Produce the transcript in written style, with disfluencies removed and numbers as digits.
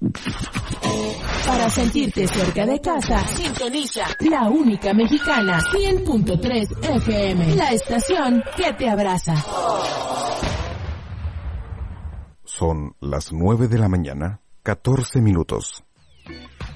Para sentirte cerca de casa, sintoniza la única mexicana 100.3 FM, la estación que te abraza. Son las 9 de la mañana, 14 minutos.